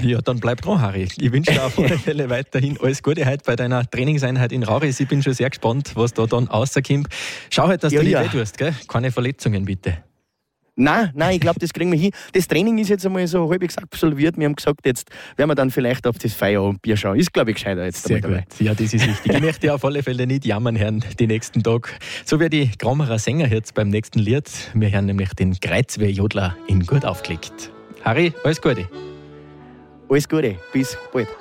Ja, dann bleib dran, Harry. Ich wünsche dir auf alle Fälle weiterhin alles Gute heute bei deiner Trainingseinheit in Rauris. Ich bin schon sehr gespannt, was da dann rauskommt. Schau halt, dass du nicht weh tust, gell? Keine Verletzungen, bitte. Nein, ich glaube, das kriegen wir hin. Das Training ist jetzt einmal so halbwegs absolviert. Wir haben gesagt, jetzt werden wir dann vielleicht auf das Feierabendbier schauen. Ist, glaube ich, gescheiter jetzt sehr dabei. Gut. Ja, das ist wichtig. Ich möchte auf alle Fälle nicht jammern hören die nächsten Tage. So wie die Grammerer Sänger jetzt beim nächsten Lied. Wir hören nämlich den Kreuzwehr-Jodler in Gut aufgelegt. Harry, alles Gute. Alles Gute. Bis bald.